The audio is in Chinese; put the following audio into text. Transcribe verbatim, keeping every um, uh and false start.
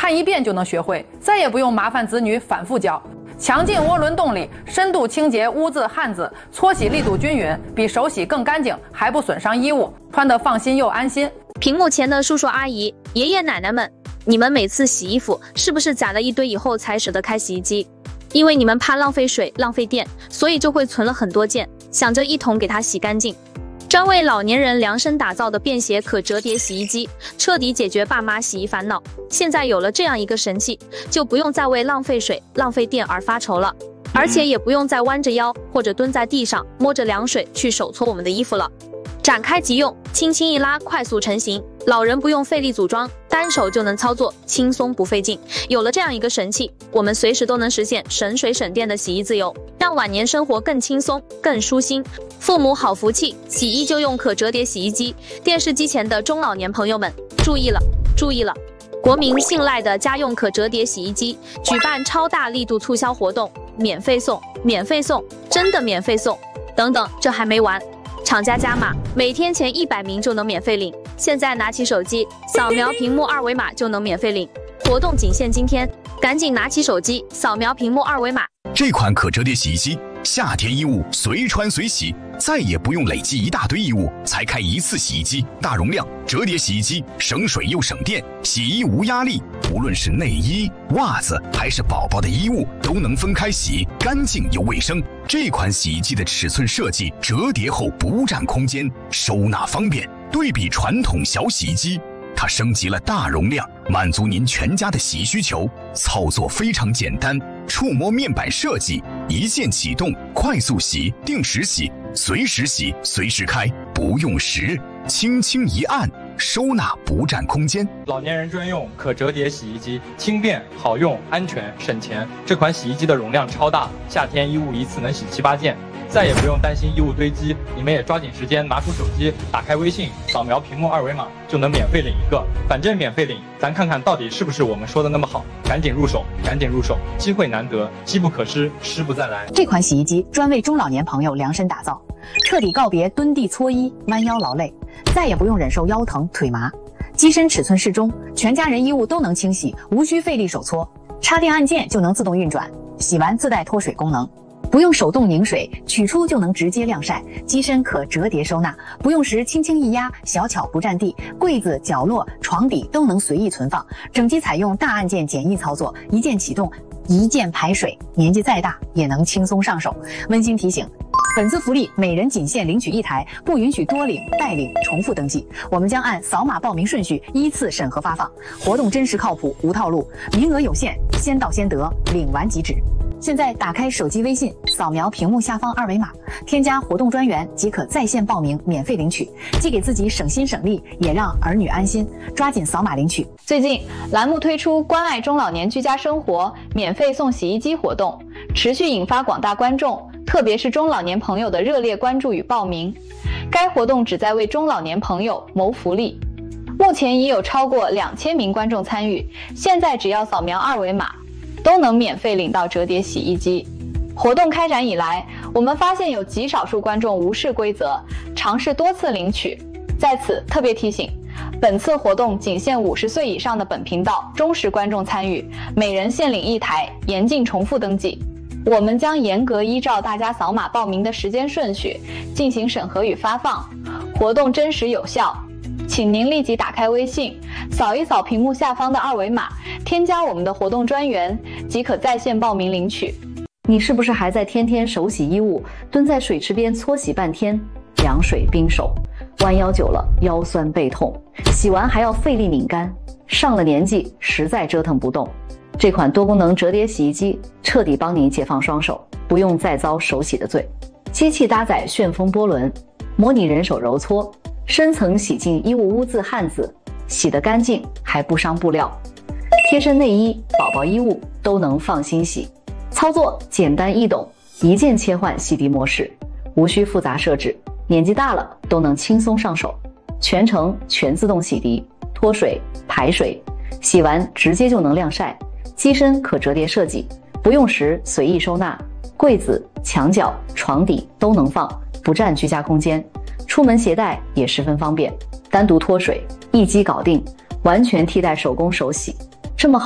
看一遍就能学会，再也不用麻烦子女反复教。强劲涡轮动力，深度清洁污渍汗渍，搓洗力度均匀，比手洗更干净，还不损伤衣物，穿得放心又安心。 屏幕前的叔叔阿姨、爷爷奶奶们，你们每次洗衣服是不是攒了一堆以后才舍得开洗衣机？因为你们怕浪费水、浪费电，所以就会存了很多件，想着一同给它洗干净。专为老年人量身打造的便携可折叠洗衣机，彻底解决爸妈洗衣烦恼。现在有了这样一个神器，就不用再为浪费水、浪费电而发愁了，而且也不用再弯着腰或者蹲在地上摸着凉水去手搓我们的衣服了。展开即用，轻轻一拉，快速成型。老人不用费力组装，单手就能操作，轻松不费劲。有了这样一个神器，我们随时都能实现省水省电的洗衣自由，让晚年生活更轻松、更舒心。父母好福气，洗衣就用可折叠洗衣机。电视机前的中老年朋友们，注意了，注意了！国民信赖的家用可折叠洗衣机举办超大力度促销活动，免费送，免费送，真的免费送！等等，这还没完。厂家加码，每天前一百名就能免费领。现在拿起手机，扫描屏幕二维码就能免费领。活动仅限今天，赶紧拿起手机，扫描屏幕二维码。 这款可折叠洗衣机，夏天衣物随穿随洗，再也不用累积一大堆衣物才开一次洗衣机。大容量折叠洗衣机，省水又省电，洗衣无压力。无论是内衣、袜子还是宝宝的衣物，都能分开洗，干净又卫生。这款洗衣机的尺寸设计，折叠后不占空间，收纳方便。对比传统小洗衣机，它升级了大容量，满足您全家的洗衣需求。操作非常简单，触摸面板设计，一键启动，快速洗，定时洗，随时洗，随时开，不用时，轻轻一按，收纳不占空间。 老年人专用可折叠洗衣机，轻便好用，安全省钱。这款洗衣机的容量超大，夏天衣物一次能洗七八件。再也不用担心衣物堆积，你们也抓紧时间拿出手机，打开微信，扫描屏幕二维码就能免费领一个，反正免费领，咱看看到底是不是我们说的那么好。赶紧入手，赶紧入手，机会难得，机不可失，失不再来。 这款洗衣机专为中老年朋友量身打造，彻底告别蹲地搓衣、弯腰劳累，再也不用忍受腰疼腿麻。机身尺寸适中，全家人衣物都能清洗，无需费力手搓，插电按键就能自动运转，洗完自带脱水功能。不用手动拧水，取出就能直接晾晒。机身可折叠收纳，不用时轻轻一压，小巧不占地，柜子、角落、床底都能随意存放。整机采用大按键简易操作，一键启动，一键排水，年纪再大也能轻松上手。温馨提醒，本次福利每人仅限领取一台，不允许多领、代领、重复登记。我们将按扫码报名顺序依次审核发放。活动真实靠谱，无套路，名额有限，先到先得，领完即止。现在打开手机微信，扫描屏幕下方二维码，添加活动专员即可在线报名，免费领取，既给自己省心省力，也让儿女安心。抓紧扫码领取。 最近栏目推出关爱中老年居家生活免费送洗衣机活动，持续引发广大观众，特别是中老年朋友的热烈关注与报名。该活动旨在为中老年朋友谋福利，目前已有超过两千名观众参与，现在只要扫描二维码都能免费领到折叠洗衣机。活动开展以来，我们发现有极少数观众无视规则，尝试多次领取。在此特别提醒，本次活动仅限五十岁以上的本频道忠实观众参与，每人限领一台，严禁重复登记。我们将严格依照大家扫码报名的时间顺序进行审核与发放，活动真实有效。请您立即打开微信，扫一扫屏幕下方的二维码，添加我们的活动专员，即可在线报名领取。 你是不是还在天天手洗衣物，蹲在水池边搓洗半天，凉水冰手，弯腰久了腰酸背痛，洗完还要费力拧干，上了年纪实在折腾不动。这款多功能折叠洗衣机彻底帮你解放双手，不用再遭手洗的罪。机器搭载旋风波轮，模拟人手揉搓，深层洗净衣物污渍汗渍，洗得干净还不伤布料。贴身内衣、宝宝衣物都能放心洗。操作简单易懂，一键切换洗涤模式，无需复杂设置，年纪大了都能轻松上手。全程全自动洗涤、脱水、排水，洗完直接就能晾晒。机身可折叠设计，不用时随意收纳，柜子、墙角、床底都能放，不占居家空间。出门携带也十分方便，单独脱水，一机搞定，完全替代手工手洗。这么好